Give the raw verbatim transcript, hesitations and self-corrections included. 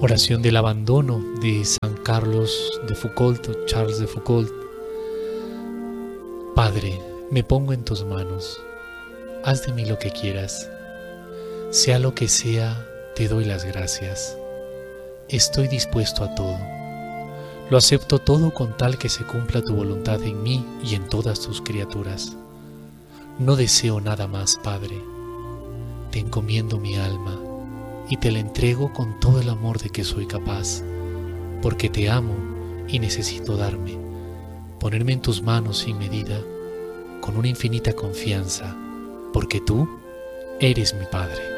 Oración del abandono de San Carlos de Foucault o Charles de Foucault. Padre, me pongo en tus manos. Haz de mí lo que quieras. Sea lo que sea, te doy las gracias. Estoy dispuesto a todo. Lo acepto todo con tal que se cumpla tu voluntad en mí y en todas tus criaturas. No deseo nada más, Padre. Te encomiendo mi alma y te la entrego con todo el amor de que soy capaz, porque te amo y necesito darme, ponerme en tus manos sin medida, con una infinita confianza, porque tú eres mi Padre.